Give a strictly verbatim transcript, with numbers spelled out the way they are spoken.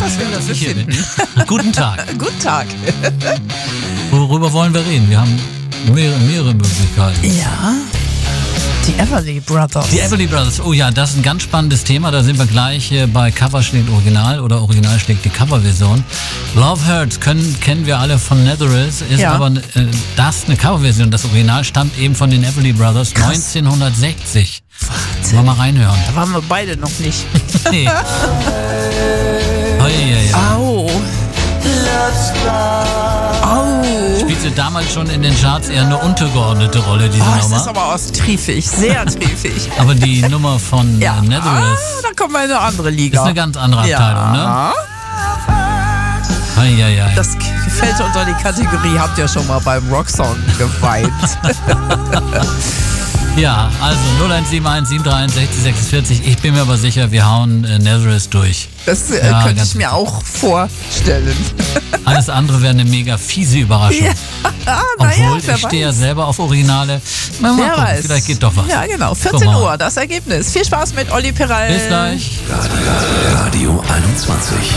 schön, dass ich hier bin. Guten Tag. Guten Tag. Worüber wollen wir reden? Wir haben mehrere, mehrere Möglichkeiten. Ja. Die Everly Brothers. Die Everly Brothers. Oh ja, das ist ein ganz spannendes Thema. Da sind wir gleich äh, bei Cover schlägt Original oder Original schlägt die Coverversion. Love Hurts können, kennen wir alle von Nazareth, ist Ja. aber äh, das eine Coverversion. Das Original stammt eben von den Everly Brothers Krass. neunzehnhundertsechzig. Wahnsinn. Wollen wir mal reinhören? Da waren wir beide noch nicht. Nee. Oh, ja, ja. Au. Au. Spielte damals schon in den Charts eher eine untergeordnete Rolle, diese Oh, das Nummer. ist aber aus triefig, sehr triefig. Aber die Nummer von Ja. äh, Nazareth Ah, da kommen wir in eine andere Liga. ist eine ganz andere Abteilung, ne? ja. Ei, ei, ei. Das fällt unter die Kategorie, habt ihr schon mal beim Rocksong geweint. Ja, also null eins sieben eins sieben drei eins sechzig sechsundvierzig. Ich bin mir aber sicher, wir hauen äh, Nazareth durch. Das äh, Ja, könnte ganz ich mir auch vorstellen. Alles andere wäre eine mega fiese Überraschung. Ja, Obwohl, naja, wer ich stehe ja weiß. selber auf Originale. Mal, mal Wer gucken, weiß. vielleicht geht doch was. Ja, genau. Guck vierzehn mal. Uhr, das Ergebnis. Viel Spaß mit Olli Peral. Bis gleich. Radio einundzwanzig.